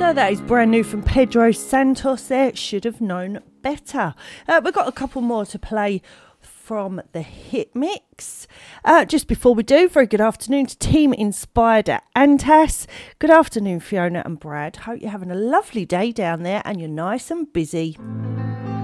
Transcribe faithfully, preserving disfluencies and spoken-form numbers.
Uh, that is brand new from Pedro Santos there. Should have known better. Uh, we've got a couple more to play from the hit mix. Uh, just before we do, very good afternoon to Team Inspired at Antas. Good afternoon, Fiona and Brad. Hope you're having a lovely day down there and you're nice and busy.